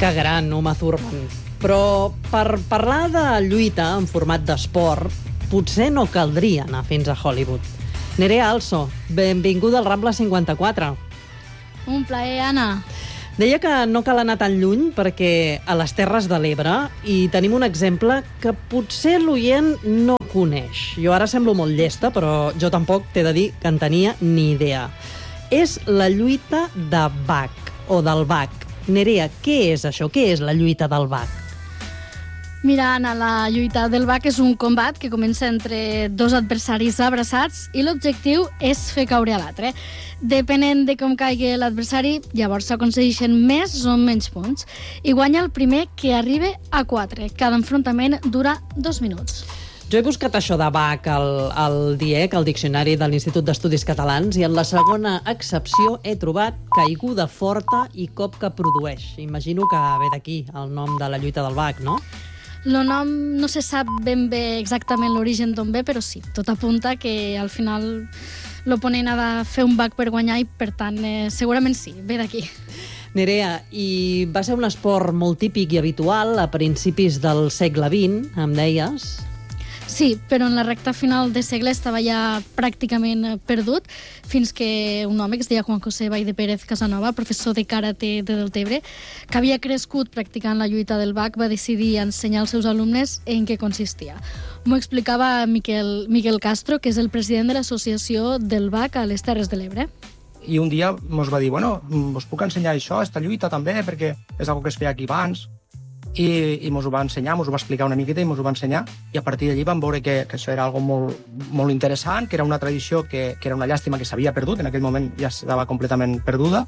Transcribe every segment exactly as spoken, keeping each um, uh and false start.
Que gran, Uma Thurman. Però per parlar de lluita en format d'esport, potser no caldria anar fins a Hollywood. Nerea Also, benvinguda al Rambla cinquanta-quatre. Un plaer, Anna. Deia que no cal anar tan lluny perquè a les Terres de l'Ebre hi tenim un exemple que potser l'oient no coneix. Jo ara semblo molt llesta, però jo tampoc t'he de dir que en tenia ni idea. És la lluita de Bach, o del Bach. Nerea, què és això? Què és la lluita del Bach? Mira, Anna, la lluita del Bach és un combat que comença entre dos adversaris abraçats i l'objectiu és fer caure a l'altre. Depenent de com caigui l'adversari, llavors s'aconsegueixen més o menys punts. I guanya el primer que arriba a quatre. Cada enfrontament dura dos minuts. Jo he buscat això de Bach al, al D I E C, al Diccionari de l'Institut d'Estudis Catalans, i en la segona accepció he trobat caiguda forta i cop que produeix. Imagino que ve d'aquí el nom de la lluita del Bach, no? El nom no se sap ben bé exactament l'origen d'on ve, però sí, tot apunta que al final l'oponent ha de fer un bac per guanyar i, per tant, eh, segurament sí, ve d'aquí. Nerea, i va ser un esport molt típic i habitual a principis del segle vint, em deies? Sí, però en la recta final de segle estava ja pràcticament perdut, fins que un home que es deia Juan José Vall de Pérez Casanova, professor de karate de Deltebre, que havia crescut practicant la lluita del Bach, va decidir ensenyar als seus alumnes en què consistia. M'ho explicava Miquel, Miquel Castro, que és el president de l'associació del Bach a les Terres de l'Ebre. I un dia ens va dir, bueno, us puc ensenyar això, esta lluita també, perquè és una que es feia aquí abans. I, i ens ho va ensenyar, ens ho va explicar una miqueta i ens ho va ensenyar, i a partir d'allí vam veure que, que això era algo molt, molt interessant, que era una tradició que, que era una llàstima que s'havia perdut, en aquell moment ja estava completament perduda,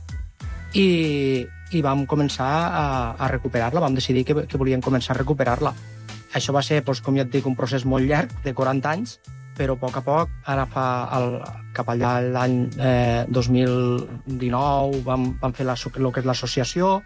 i, i vam començar a, a recuperar-la, vam decidir que, que volíem començar a recuperar-la. Això va ser, doncs, com ja et dic, un procés molt llarg, de quaranta anys, però a poc a poc, ara fa el, cap allà l'any eh, dos mil dinou vam, vam fer la, el que és l'associació.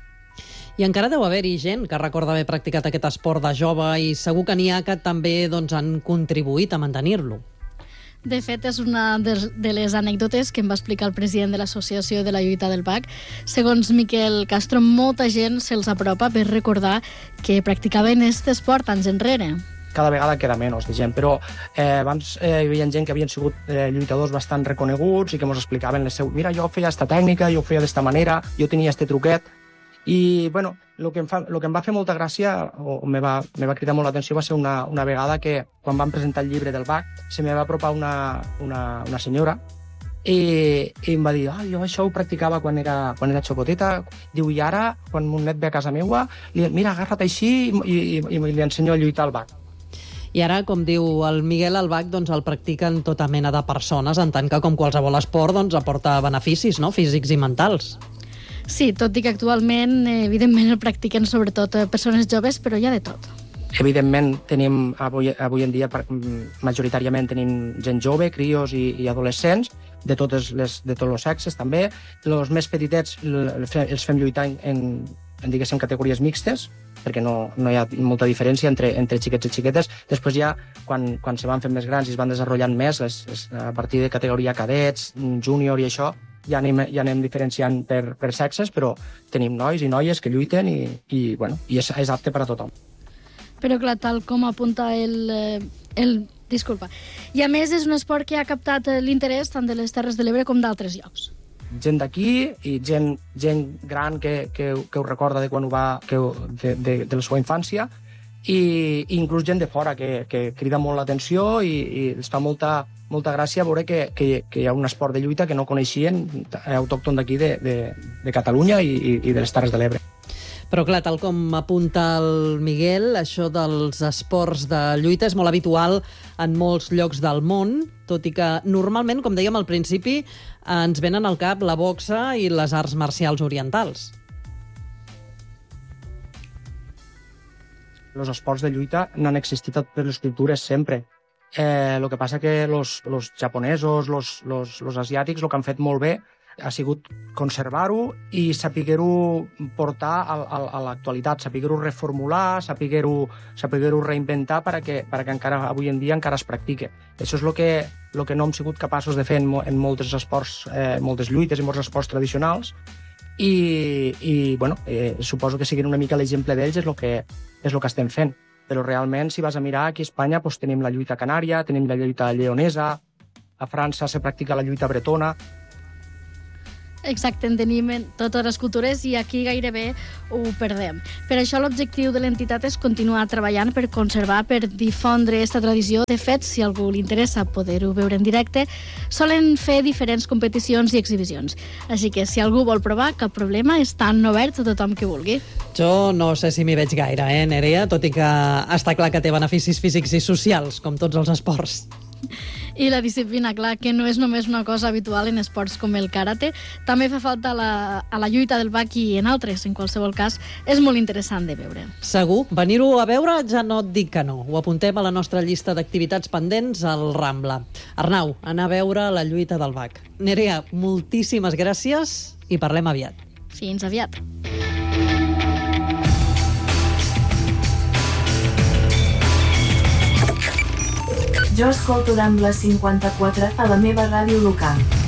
I encara deu haver-hi gent que recorda haver practicat aquest esport de jove i segur que n'hi ha que també doncs, han contribuït a mantenir-lo. De fet, és una de les anècdotes que em va explicar el president de l'Associació de la Lluita del Bach. Segons Miquel Castro, molta gent se'ls apropa per recordar que practicaven aquest esport anys enrere. Cada vegada queda menys de gent, però eh, abans eh, hi havia gent que havien sigut eh, lluitadors bastant reconeguts i que ens explicaven les seus... Mira, jo feia esta tècnica, jo ho feia d'esta manera, jo tenia este truquet. I, bueno, el que, em fa, el que em va fer molta gràcia, o me va, me va cridar molt l'atenció, va ser una, una vegada que, quan vam presentar el llibre del Bach, se me va apropar una, una, una senyora i, i em va dir, ah, jo això ho practicava quan era, quan era xocoteta. Diu, i ara, quan mon net ve a casa meua, li, mira, agarra't així i, i, i li ensenyo a lluitar al Bach. I ara, com diu el Miguel, el Bach doncs, el practiquen tota mena de persones, en tant que, com qualsevol esport, doncs, aporta beneficis, no?, físics i mentals. Sí, tot i que actualment, evidentment, el practiquen sobretot persones joves, però hi ha de tot. Evidentment, tenim, avui, avui en dia, majoritàriament tenim gent jove, crios i, i adolescents, de, totes les, de tots els sexes, també. Els més petitets els fem lluitar en, en, en diguéssim, categories mixtes, perquè no, no hi ha molta diferència entre, entre xiquets i xiquetes. Després ja, quan, quan se van fent més grans i es van desenvolupant més, les, les, a partir de categoria cadets, júnior i això, ja anem, ja anem diferenciant per, per sexes, però tenim nois i noies que lluiten i, i, bueno, i és, és apte per a tothom. Però clar, tal com apunta el, el... Disculpa. I a més és un esport que ha captat l'interès tant de les Terres de l'Ebre com d'altres llocs. Gent d'aquí i gent, gent gran que, que, que ho recorda de quan ho va, que, de, de, de la seva infància, i, i inclús gent de fora que, que crida molt l'atenció i, i els fa molta, molta gràcia veure que, que, que hi ha un esport de lluita que no coneixien, autòcton d'aquí de, de, de Catalunya i, i de les Terres de l'Ebre. Però clar, tal com apunta el Miguel, això dels esports de lluita és molt habitual en molts llocs del món, tot i que normalment, com dèiem al principi, ens venen al cap la boxa i les arts marcials orientals. Els esports de lluita no han existit a totes les cultures sempre. Eh, el que passa que els japonesos, els asiàtics, el que han fet molt bé ha sigut conservar-ho i saber-ho portar a, a, a l'actualitat, saber-ho reformular, saber-ho saber reinventar perquè, perquè encara avui en dia encara es practique. Això és el que, el que no hem sigut capaços de fer en, en molts esports, eh, moltes lluites i molts esports tradicionals, i, i bueno, eh, suposo que siguin una mica l'exemple d'ells és el que, és el que estem fent. Però realment, si vas a mirar, aquí a Espanya doncs, tenim la lluita canària, tenim la lluita lleonesa, a França se practica la lluita bretona. Exacte, en tenim en totes les cultures i aquí gairebé ho perdem. Per això l'objectiu de l'entitat és continuar treballant per conservar, per difondre aquesta tradició. De fet, si a algú li interessa poder-ho veure en directe, solen fer diferents competicions i exhibicions. Així que si algú vol provar, cap problema, estan oberts a tothom que vulgui. Jo no sé si m'hi veig gaire, eh, Nerea? Tot i que està clar que té beneficis físics i socials, com tots els esports. I la disciplina, clar, que no és només una cosa habitual en esports com el karate, també fa falta a la, a la lluita del bac i en altres. En qualsevol cas, és molt interessant de veure. Segur. Venir-ho a veure ja no et dic que no. Ho apuntem a la nostra llista d'activitats pendents al Rambla. Arnau, anar a veure la lluita del bac. Nerea, moltíssimes gràcies i parlem aviat. Fins aviat. Jo escolto Rambla cinquanta-quatre a la meva ràdio local.